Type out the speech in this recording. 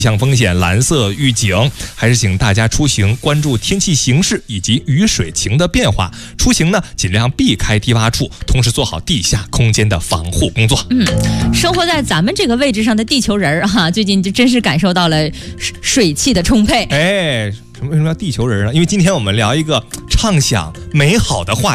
像风险蓝色预警，还是请大家出行关注天气形势以及雨水情的变化。出行呢，尽量避开低洼处，同时做好地下空间的防护工作。 生活在咱们这个位置上的地球人哈，最近就真是感受到了水汽的充沛。 为什么叫地球人呢？因为今天我们聊一个畅想美好的话